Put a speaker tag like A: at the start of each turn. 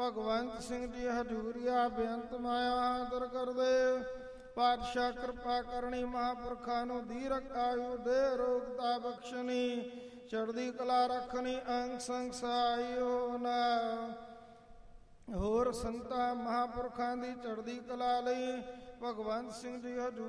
A: ਭਗਵੰਤ ਸਿੰਘ ਜੀ ਹਜੂਰੀਆ ਬੇਅੰਤ ਮਾਇਆ ਆਦਰ ਕਰਦੇ। ਪਾਤਸ਼ਾਹ ਕਿਰਪਾ ਕਰਨੀ, ਮਹਾਂਪੁਰਖਾਂ ਨੂੰ ਦੀਰਘ ਆਯੂ ਦੇ, ਰੋਗਤਾ ਬਖਸ਼ਣੀ, ਚੜ੍ਹਦੀ ਕਲਾ ਰੱਖਣੀ, ਅੰਗ ਸੰਗ ਸਹਾਈ ਹੋਣਾ। ਹੋਰ ਸੰਤਾਂ ਮਹਾਂਪੁਰਖਾਂ ਦੀ ਚੜ੍ਹਦੀ ਕਲਾ ਲਈ ਭਗਵੰਤ ਸਿੰਘ ਜੀ ਹਜੂਰ